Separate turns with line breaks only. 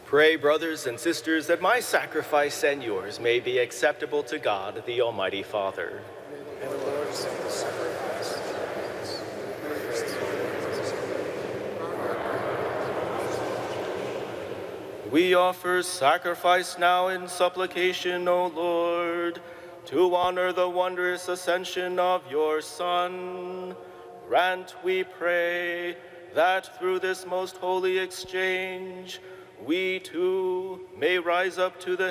Pray, brothers and sisters, that my sacrifice and yours may be acceptable to God, the Almighty Father.
And the Lord accept the sacrifice.
We offer sacrifice now in supplication, O Lord, to honor the wondrous ascension of your Son. Grant, we pray, that through this most holy exchange, we too may rise up to the